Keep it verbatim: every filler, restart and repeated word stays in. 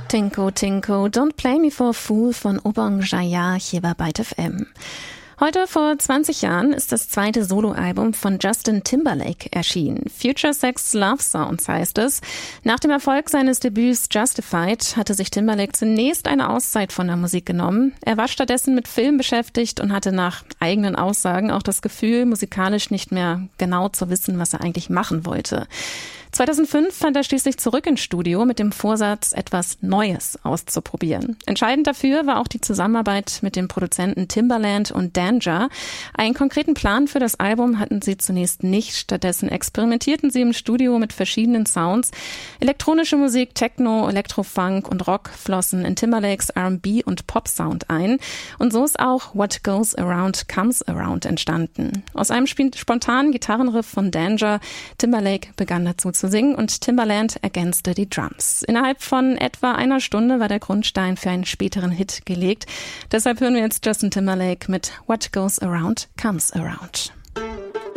Tinko Tinko, Don't Play Me for a Fool von Obong Jaya hier bei Byte F M. Heute vor zwanzig Jahren ist das zweite Soloalbum von Justin Timberlake erschienen. Future Sex Love Sounds heißt es. Nach dem Erfolg seines Debüts Justified hatte sich Timberlake zunächst eine Auszeit von der Musik genommen. Er war stattdessen mit Film beschäftigt und hatte nach eigenen Aussagen auch das Gefühl, musikalisch nicht mehr genau zu wissen, was er eigentlich machen wollte. zweitausendfünf fand er schließlich zurück ins Studio mit dem Vorsatz, etwas Neues auszuprobieren. Entscheidend dafür war auch die Zusammenarbeit mit dem Produzenten Timbaland und Danja. Einen konkreten Plan für das Album hatten sie zunächst nicht. Stattdessen experimentierten sie im Studio mit verschiedenen Sounds. Elektronische Musik, Techno, Elektrofunk und Rock flossen in Timberlakes R and B und Pop-Sound ein. Und so ist auch What Goes Around Comes Around entstanden. Aus einem spontanen Gitarrenriff von Danja, Timberlake begann dazu zu singen und Timbaland ergänzte die Drums. Innerhalb von etwa einer Stunde war der Grundstein für einen späteren Hit gelegt. Deshalb hören wir jetzt Justin Timberlake mit What Goes Around Comes Around.